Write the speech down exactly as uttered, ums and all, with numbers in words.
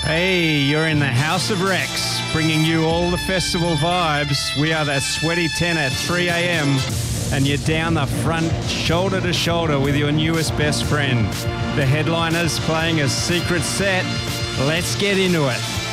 Hey, you're in the House of Rex, bringing you all the festival vibes. We are the Sweaty ten at three a.m. and you're down the front, shoulder to shoulder with your newest best friend. The headliners playing a secret set. Let's get into it.